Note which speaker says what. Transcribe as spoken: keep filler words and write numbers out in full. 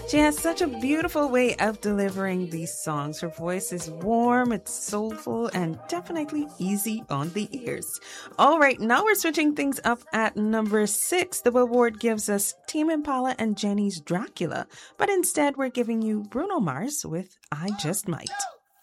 Speaker 1: She has such a beautiful way of delivering these songs. Her voice is warm, it's soulful, and definitely easy on the ears. All right, now we're switching things up at number six. The Billboard gives us Tame Impala and Jenny's Dracula, but instead we're giving you Bruno Mars with I Just Might.